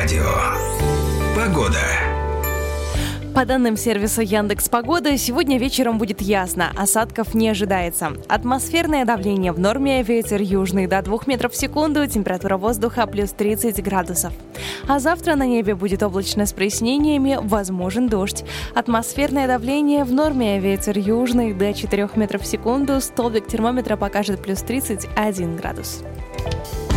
Радио. Погода. По данным сервиса Яндекс.Погода, сегодня вечером будет ясно, осадков не ожидается. Атмосферное давление в норме, ветер южный до 2 метров в секунду, температура воздуха плюс 30 градусов. А завтра на небе будет облачно с прояснениями, возможен дождь. Атмосферное давление в норме, ветер южный до 4 метров в секунду, столбик термометра покажет плюс 31 градус.